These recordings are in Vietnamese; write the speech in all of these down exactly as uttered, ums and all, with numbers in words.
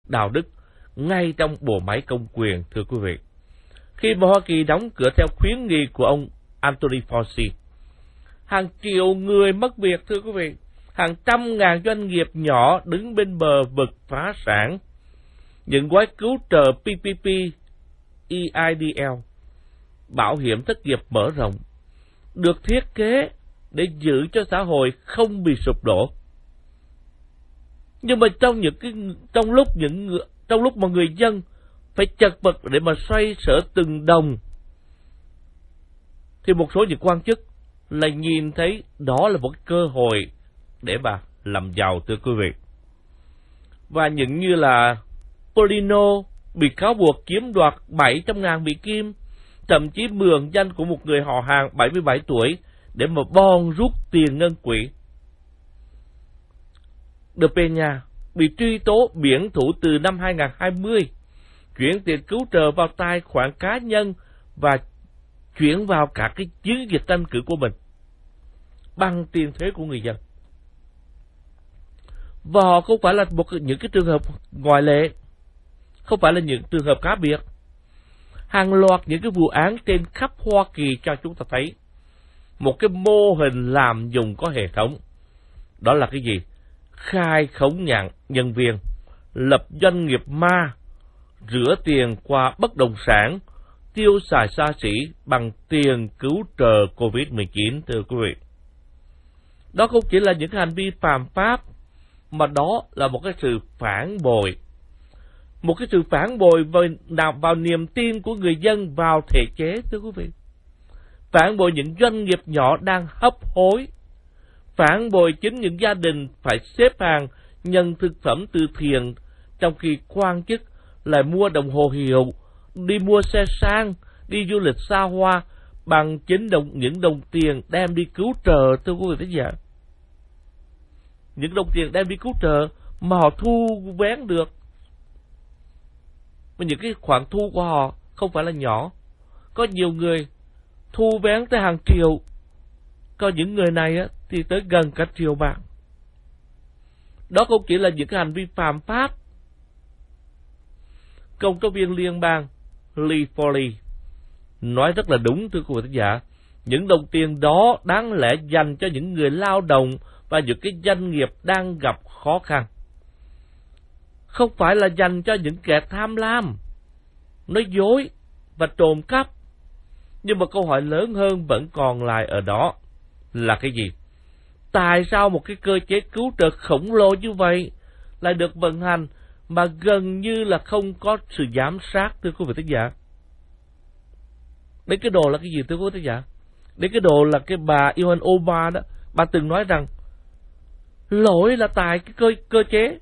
đạo đức ngay trong bộ máy công quyền, thưa quý vị. Khi mà Hoa Kỳ đóng cửa theo khuyến nghị của ông Anthony Fauci, hàng triệu người mất việc, thưa quý vị. Hàng trăm ngàn doanh nghiệp nhỏ đứng bên bờ vực phá sản. Những gói cứu trợ pê pê pê, e i đê lờ, bảo hiểm thất nghiệp mở rộng, được thiết kế để giữ cho xã hội không bị sụp đổ. Nhưng mà trong những cái trong lúc những trong lúc mà người dân phải chật vật để mà xoay sở từng đồng, thì một số những quan chức lại nhìn thấy đó là một cơ hội để mà làm giàu, thưa quý vị. Và những như là Polino bị cáo buộc chiếm đoạt bảy trăm ngàn Mỹ Kim, thậm chí mượn danh của một người họ hàng bảy mươi bảy tuổi để mà bon rút tiền ngân quỹ. De Peña bị truy tố biển thủ từ năm hai nghìn không trăm hai mươi, chuyển tiền cứu trợ vào tài khoản cá nhân và chuyển vào cả cái chiến dịch tranh cử của mình bằng tiền thuế của người dân. Và họ không phải là một những cái trường hợp ngoại lệ, không phải là những trường hợp cá biệt. Hàng loạt những cái vụ án trên khắp Hoa Kỳ cho chúng ta thấy một cái mô hình làm dùng có hệ thống. Đó là cái gì? Khai khống nhận nhân viên, lập doanh nghiệp ma, rửa tiền qua bất động sản, tiêu xài xa xỉ bằng tiền cứu trợ covid mười chín, thưa quý vị. Đó không chỉ là những hành vi phạm pháp, mà đó là một cái sự phản bội. Một cái sự phản bội vào, vào niềm tin của người dân vào thể chế, thưa quý vị. Phản bội những doanh nghiệp nhỏ đang hấp hối. Phản bội chính những gia đình phải xếp hàng nhận thực phẩm từ thiện, trong khi quan chức lại mua đồng hồ hiệu, đi mua xe sang, đi du lịch xa hoa bằng chính đồng, những đồng tiền đem đi cứu trợ, thưa quý vị thính giả. Những đồng tiền đem đi cứu trợ mà họ thu vén được. Và những cái khoản thu của họ không phải là nhỏ. Có nhiều người thu vén tới hàng triệu, có những người này á, thì tới gần cả triệu bạc. Đó không chỉ là những cái hành vi phạm pháp. Công tố viên liên bang Lee Foley nói rất là đúng, thưa quý vị thính giả. Những đồng tiền đó đáng lẽ dành cho những người lao động và những cái doanh nghiệp đang gặp khó khăn, không phải là dành cho những kẻ tham lam, nói dối và trộm cắp. Nhưng mà câu hỏi lớn hơn vẫn còn lại ở đó là cái gì? Tại sao một cái cơ chế cứu trợ khổng lồ như vậy lại được vận hành mà gần như là không có sự giám sát, thưa quý vị thính giả? Đấy cái đồ là cái gì, thưa quý vị thính giả? Đấy cái đồ là cái bà Ilhan Omar đó, bà từng nói rằng lỗi là tại cái cơ, cơ chế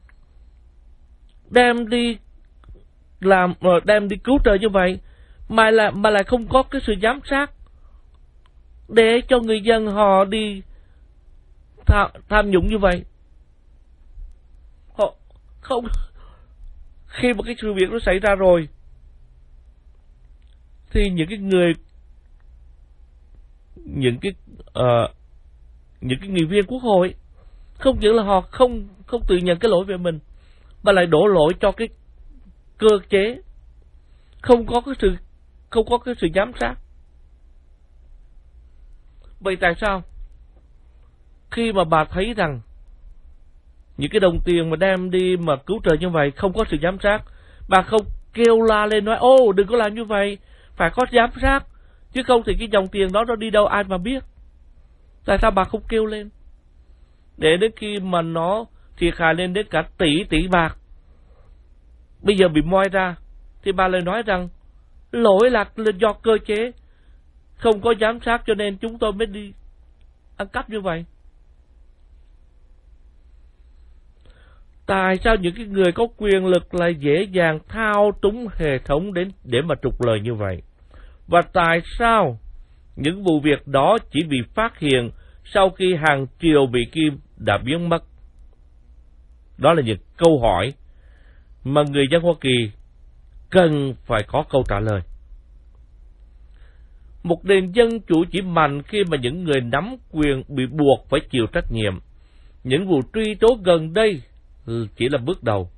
đem đi làm, đem đi cứu trợ như vậy mà là mà lại không có cái sự giám sát để cho người dân họ đi tham, tham nhũng như vậy. Họ không, khi mà cái sự việc nó xảy ra rồi thì những cái người những cái uh, những cái nghị viên quốc hội không những là họ không không tự nhận cái lỗi về mình, mà lại đổ lỗi cho cái cơ chế không có cái sự không có cái sự giám sát. Vậy tại sao khi mà bà thấy rằng những cái đồng tiền mà đem đi mà cứu trợ như vậy không có sự giám sát, bà không kêu la lên nói ô đừng có làm như vậy, phải có giám sát, chứ không thì cái dòng tiền đó nó đi đâu ai mà biết? Tại sao bà không kêu lên? Để đến khi mà nó thiệt hại lên đến cả tỷ tỷ bạc, bây giờ bị moi ra, thì bà lại nói rằng lỗi là do cơ chế không có giám sát cho nên chúng tôi mới đi ăn cắp như vậy. Tại sao những cái người có quyền lực lại dễ dàng thao túng hệ thống đến để mà trục lợi như vậy? Và tại sao những vụ việc đó chỉ bị phát hiện sau khi hàng triệu Mỹ Kim đã biến mất? Đó là những câu hỏi mà người dân Hoa Kỳ cần phải có câu trả lời. Một nền dân chủ chỉ mạnh khi mà những người nắm quyền bị buộc phải chịu trách nhiệm. Những vụ truy tố gần đây chỉ là bước đầu.